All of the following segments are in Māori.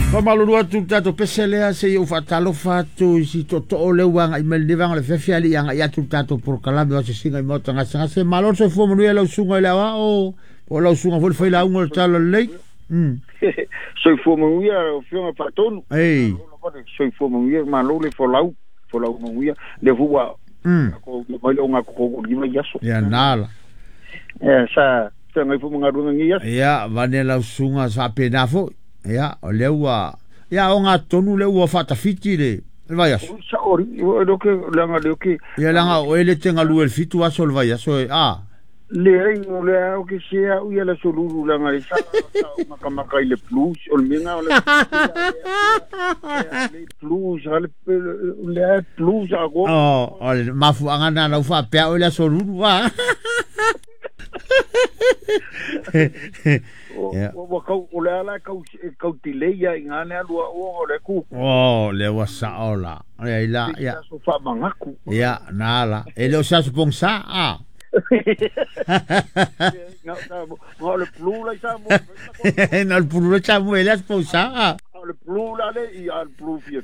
Pamalurua tu tato peselea se eu fatalo fatu si toto ole wanga i melivanga le fefiali anga ia tu tato por kalame o se singa i mota ngasa se malon se fo manu ela usunga ela wa o la usunga fo fai la unga talo lei so fo manu ia o fiona patonu ei so fo manu ia malo le fo lau manu ia le fua ko mai nga ko ni mai yaso ya nala sa ngai fo mga runga ngia ya vanela usunga sa penafo ya o leua ya o nga tonu leua fatafiti le vai aso sa ori o lo ke langa le ke ya langa o ele tenga lu el fitu aso le vai aso le ai o le o ke sia u ya la solulu langa le sa maka le plus o menga o le plus le plus ago o le mafu angana na ufa pe o le solulu wa o kau o le ala kau tileia ingane alua o le ku le wasa ola ila ya so fa mangaku ya nala ele o sa sponsa no le plula sa mo no le plula sa mo ele sponsa le plula le i al pluvia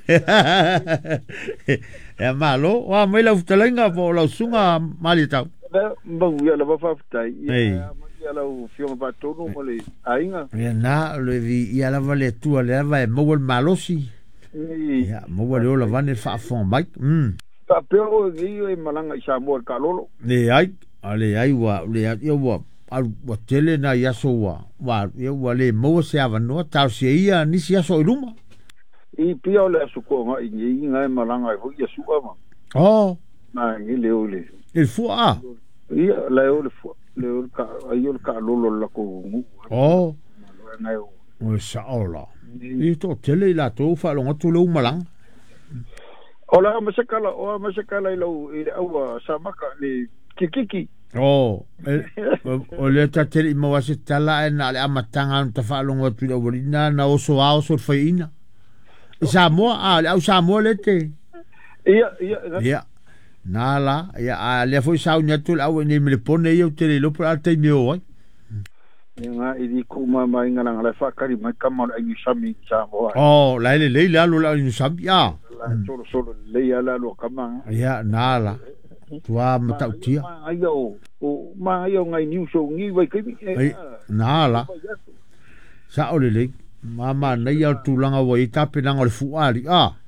ya malo wa me la utalenga po la sunga malita ba ya la ba fa tai ya la u fiona ba tonu mo le ainga ya na le vi ya la vale tu le va mo el malosi ya mo le la vane fa fon bai pa pero gi e malanga sa mo ka lolo le ai ale ai wa le ai wa al tele na ya so wa yo le mo se ava no ta se ia ni se so luma i pio le su ko nga i nga malanga i ya su ama na ni le ole il faut ia le ole le ka ayo ka lolo la ko na o sa ola i to tele la to fa lo tu lo malang ola masekala i lo i au samaka ni kikiki o le ta tele mo wasi tala na le amatanga ta fa lo tu lo bolina na o so faina sa mo au sa mo le te ia nala ya le foi sa unya tu au ni me pone yo tele lo para te mio nga idi kuma mai nga la fa kari mai kama ai sami sa mo la le lo la ni sami solo le ala lo kama ya nala tua matautia ayo o ma ayo ngai new show ngi vai kai nala sa ole le mama nei al tulanga wa itape nang le fuali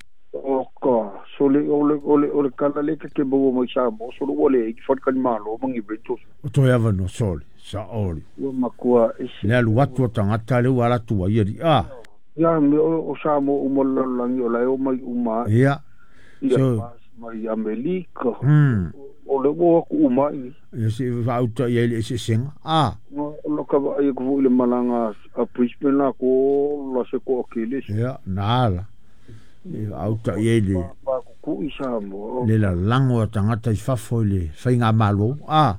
sole ole kala le ke bo mo sa mo solo ole i fot kan malo mangi beto to ya no sole sa ole o makua le lu watu tangata le wala tu ia ya me o sa mo o mo langi o la o mai uma ya so mai Amerika o le bo ku mai se va auto ia le se sing no lo ka ai ku le malanga a Brisbane la ko lo se ko kile ya nala auta yele ku isa mo le la lango tangata I fafo le fainga malo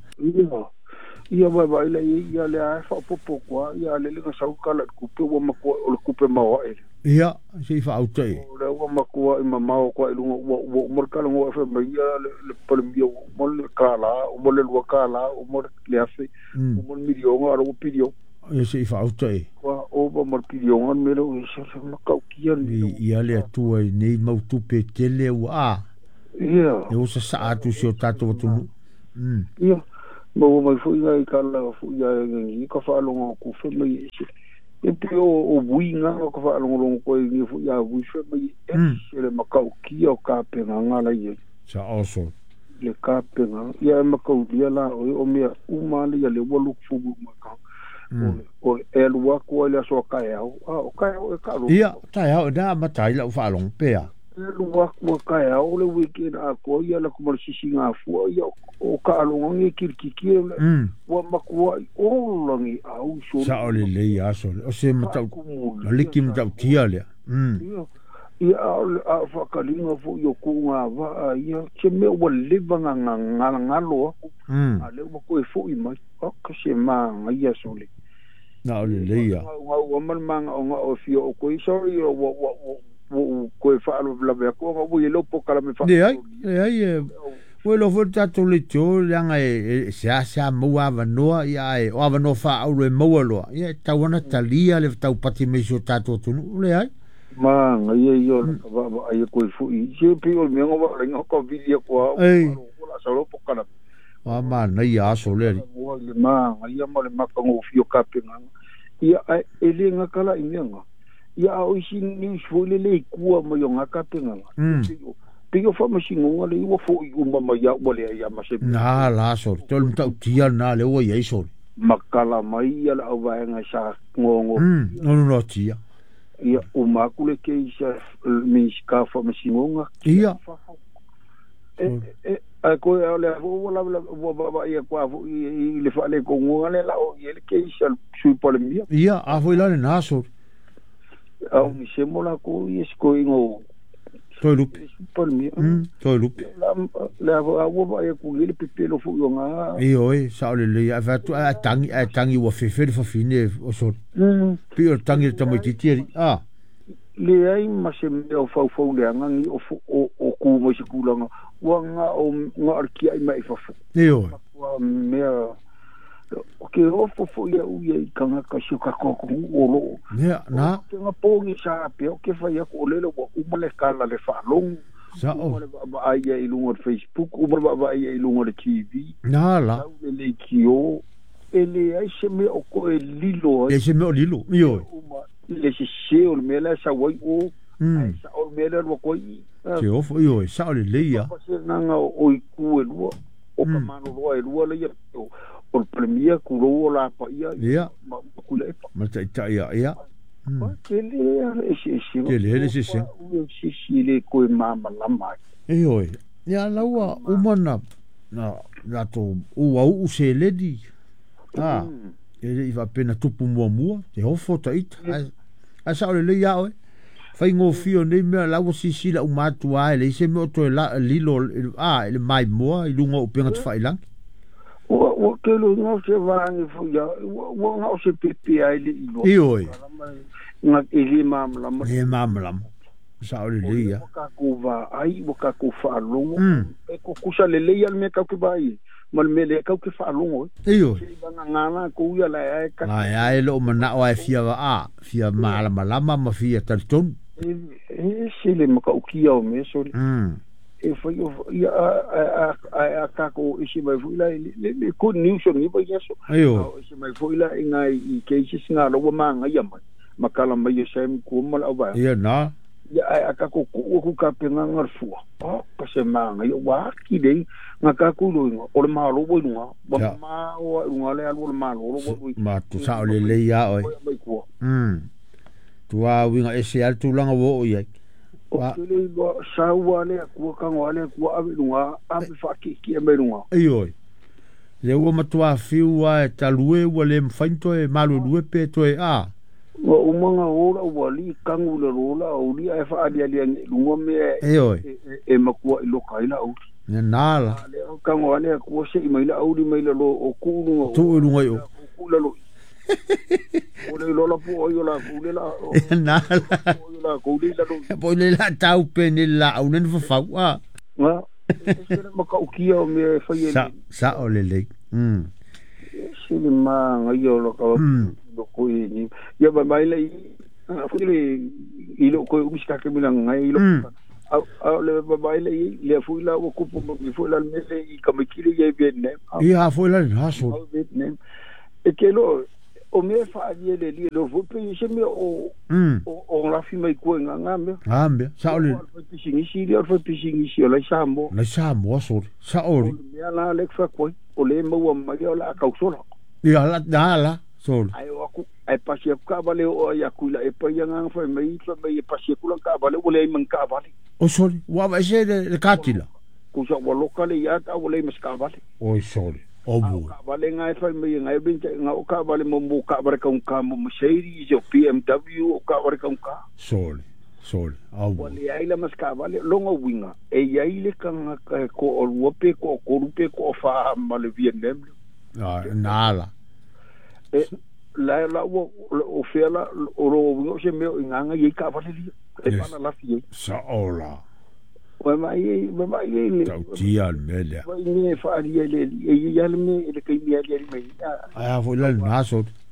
ia ba ile ia le fa popo kwa ia le le sa kala ku pe wa mako o ku pe ma wa ia se fa auta le wa mako I ma o kwa lu wo mo kala ngo fa ma ia le palmio mo le kala o mo le lu kala o mo le afi o mo milio ngo ro pidio se fa auta wa o ba mo pidio ngon melo se ma ka kia ia le tu nei mau tu pe tele wa ia e o sa atu se o tato tu ia mo mai fu ia kala fu ia ngi ka fa lo ku fe mai e pio o buinga ko fa lo ko ngi fu ia bu fe mai se le makau kia o ka pe nga la ia sa also le ka pe nga ia makau dia la o me uma le le wolu fu bu makau o el wa ko le so ka ya o ka ka ia ta ya da matai la fa long pe lu wa ko ka ya o le weekend a ko ia la ko si singa fu ia o ka lo ngi kirkiki wa makua o longi au so sa ole le ya so o se mata le kim ta tia le ia a fa kalinga fu yo ku nga va ia che me o le vanga nga lo a le ko fu I mai o ka se ma ia so le na ole le ya wa man manga o fio o ko sorry o ko fa lo la be ko o ye lo po kala me fa ai lo volta to le to langa se mo ava no ia o ava no fa o le mo lo ia ta wana talia le tau pati me so tato tu le ai ma ngai yo ba ba ai ko fu I je pe o me ngo ba ngo ko video ko la solo pokana ma nei a so le ma ngai ma le maka ngo fio kapinga ia ele nga kala inga ia o sin ni fu le ku mo yo nga kapinga Pigo fa masingo le wo fo I umba ma ya wole ya ma se na la so tol ta tia na le wo ye so makala mai ya la wa nga sa ngongo no tia ia o makule ke isa mi ska fa masingo nga ia ko le wo la wo ba ia kwa I le fa le ko ngo le la o ye ke isa su pole mia ia a foi la na so au mi se mola ko yes ko ngo Toi lupi. Toi lupi. La wo ba e ku le pepelo fu yo nga. Oi, sa le le a tu a tangi wo fe fa fine o so. Pi o tangi ta mo titieri. Le ai ma se me o fa le nga ngi o ku mo se ku langa. Wa nga o nga arki ai mai fa fu. Oi. Wa me ke o fo ya u ye kanga ka shuka ko o lo na ke nga pongi sa pe o ke fa ya ko le lo o mo le kala le fa long sa o ba ai ya ilungo Facebook o ba ai ya ilungo le TV na la le kio ele ai se me o ko lilo e se me o lilo io le se o me la sa wai o ai sa o me le ko I se o fo io sa o le ia se nga o I ku lo o ka mano lo le ya o premia kuro la pa ia ku le ma ta ia ke le se le ko mama la mai oi ya la wa umana na to u se le di ele va pena tupu mua te hofo ta ita a sa le ia oi fai ngo fio nei me la wo si la umatu ai le se me to la lilo le mai mo I lungo o penga fai lang o ke lo no se va ni fu ya wo no se pipi ai li oi nga ili mamla sa o le ia ka ku va ai wo ka ku fa longo e ko kusa le ia me ka ku vai mal me le ka ku fa longo oi ba ngana ku ya la ai ka ai lo mana o fia fia mala ma fia tarton se le ma ka ki o me so e foi ia a ka ko isi mai fuila le ko news ni ba yeso isi mai fuila ngai I cases nga lo ma nga ya makala mai sem ko mal aba ia na ya a ka ko ka penga ngar fu pa se ma nga yo wa ki de nga ka ku lo o le ma lo bo nga ba ma o nga le al ma lo bo ma tu sa le ia oi tu a winga ese al tu langa wo ia o le sa wa le ku ka ngale ku a lunga a fa ki me lunga oi le wo matua fiu wa talue wo le mfainto e malu lue pe to o manga ora o li kangu le rola o li e fa ali lunga me e makua I lo kaila o na la le kangu ale ku se I mai la o mai la lo o ku lunga tu lunga yo ku la lo o le lo la pu o yo la ku le la na la ku le la lo po le la tau pe ni la o nen fa fa nga se ma ka o ki o me fa ye sa o le se ma nga yo lo ka ko ni ya ba mai le fu le I lo ko u ska ke milang ngai lo a le ba mai le fu la o ku pu mi fu la me le I ka me ki le ye Vietnam ia fu la na so Vietnam e ke lo o me fa ye le lo fu pe se me o la fi mai ko nga me sa o le pising si o la sambo so sa o ya la le fa ko o le mo ma yo la ka so ia la so ai aku ai pasia ka vale o ya kula e pa yang fa mai pasia kula ka vale o le man ka vale o sorry wa va se le katila ku so wa lokale ya ka o le mas ka vale o sorry o bu ka vale ngai fa mai ngai bin nga o ka vale mo ka vale ka mo Mercedes o BMW o ka vale ka sorry au wa le ai la mas ka vale longa winga e ya ile ka ko o rupe ko rupe ko fa mal Vietnam nala la o fela o ro se me nganga ye ka vale li e pana la fie sa ola wa mai le tautia mele wa ni fa ali le e ya le me le kai mi ali me a vo la naso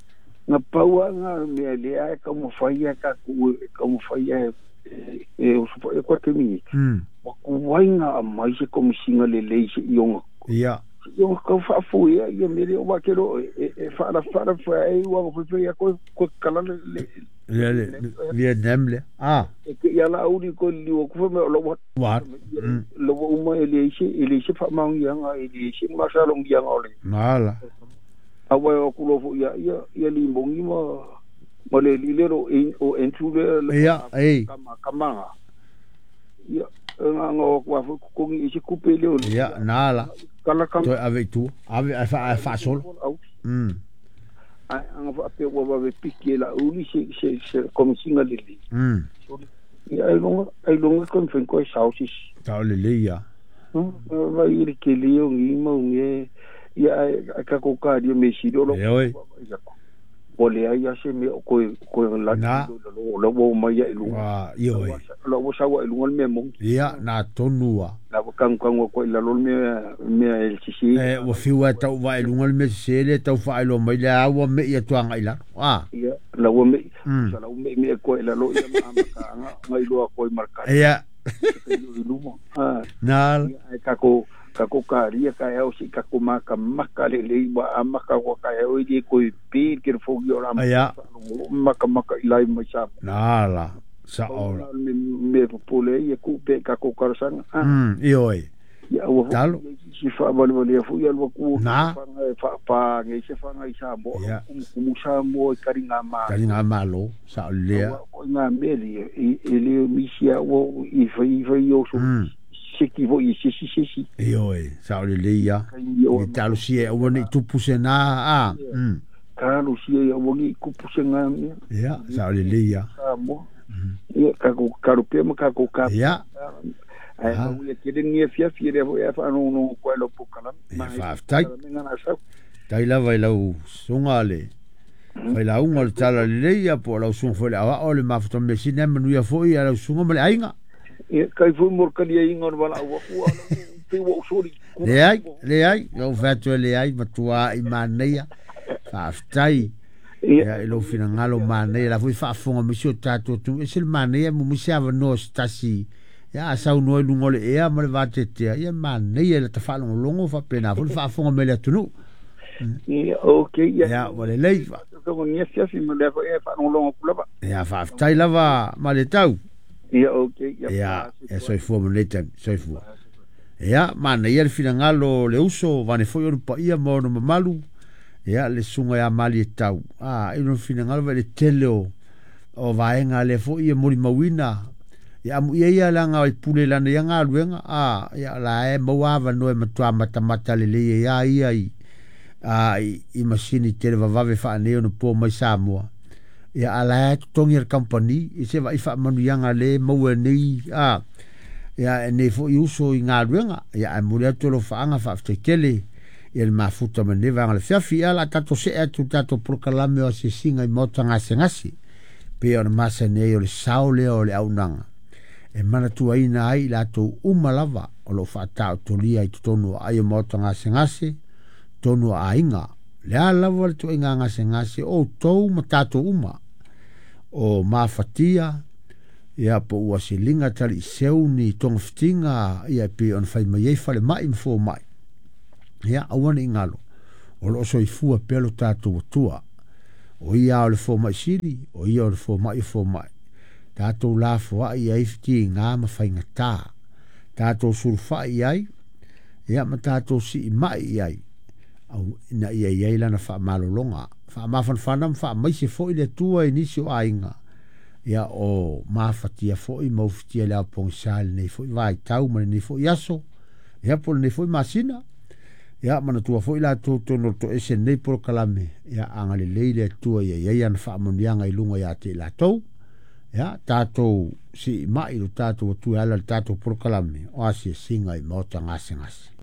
nga paua nga me le ai como faia ka como faia o supo e kwa temi wa ku wainga mai se como singa le se ionga ia ionga ka fa fu ia me o wa kero fa fa ai wa ko ia ko kala le nemle ke ia la uri ko li o ku me lo wa lo uma ele se fa ma nga ele se ma sa long yang ole nala awa ko lo ia li bongi ma le lero o entule ia kama ia ngo kwa ko ngi se kupele o ia nala kala kam to ave tu ave fa sol anga fa pe wa ve pique la uli se comme singa lili ia ai longa kon fen ko sausis ta le ia va ir ke leo ngi mo nge ia ka ko ka dia me si do lo ole ai se me ko la lo mai ia lu wa io lo sa wa lu me mo ia na tonua la kan ko la lo me el si wa fiwa ta wa lu me se le ta fa lo mai la wa me ia tuanga ila ia la wa me sa la me ko la lo ia ma ka ngai lo ko marka ia lu mo nal kako karia ka e o si kako maka le ba amaka ko ka e o di ko pe ke fo yo la maka ilai mai sa nala sa ora me pole e ku pe kako karsan ioi ya o talo si fa vale fu ya lo ku na fa nge se fa ngai sa mo ku sa mo karinga ma lo sa le ko na meli ele mi sia o i fa yo so siki vo i si ioi sa le ia ni talo si e o ni tupu se na kalo si e o ni kupu se nga ia sa le ia mo ia ka ko karupe mo ka ko ka ia ai mo ia ke ni fia fia vo e fa no ko lo pukala ma fa tai la vai la sungale vai la un al tala le ia po la sun fo la o le ma fo me sinema nu ia fo ia la sunga me ainga kai fu mor kalia ingor wala wa pe wo sori le ai o fato le ai matua I maneia fa stai ya ilo fina ngalo maneia la fu fa fonga mi so tato tu e sil maneia mu mi ava no stasi ya sa no lu ngole e ma le vate te ya maneia la fa longo fa pena fu fa fonga me le tunu okay ya wale le fa ko ni sia fi mo le ko e fa longo kulaba ya fa stai lava ma le tau ia okay ia soi fu mo letan soi fu ia mana ia fina ngalo le uso vane foi o pa ia mo no malu ia le sunga ya mali tau ino fina ngalo le teleo o vaenga le foi ia mori mawina ia mu ia langa i pule lana ia ngaluenga ia la e moava no e matua mata le ia i masini tele vave fa neo no po mai Samoa ia ala tongi company I se vai fa manu yanga le mo nei ia ne fo uso I ngā ruenga ia amure tolo faanga fa ftekele ia mafuta mane vanga le fiafi ala tato se atu tato prokalame o se singa I mota ngasi pe ona masa nei o le saole o le aunanga e mana tua ina ai la to umalava o lo fa tau tolia I tonu ai mota ngasi tonu ainga le ala wale tu inga ngasi o tou matato uma o mafatia ia po ua silinga tali seu ni tonga fitinga ia pe on fai mai fale mai mfo mai ia awana ingalo o lo so ifua pelo tato tua o ia o le fo mai siri o ia o le fo mai tato la fo ia ifti nga ma fai ngata tato surfa ia ia ma tato si mai ia au ina ia lana fa malolonga fa mafan fa mai se foi le tua inisio ainga ia o mafatia foi mo fitia la ponsal nei foi vai tau ma nei foi yaso ia por nei foi masina ia mana tua foi la to no to ese nei por kalame ia angale leile tua ia fa monianga I lunga ia te la to ia tato si mai lo tato tu ala tato por kalame o asi singa I mota ngasi